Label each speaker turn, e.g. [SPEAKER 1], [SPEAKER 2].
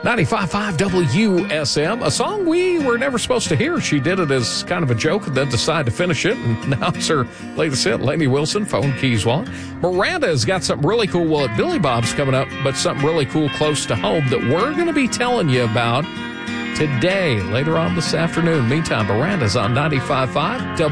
[SPEAKER 1] 95.5 WSM, a song we were never supposed to hear. She did it as kind of a joke and then decided to finish it, and now it's her latest hit. Lainey Wilson, Phone Keys Wallet. Miranda has got something really cool. Well, at Billy Bob's coming up, but something really cool close to home that we're going to be telling you about today, later on this afternoon. Meantime, Miranda's on 95.5 WSM.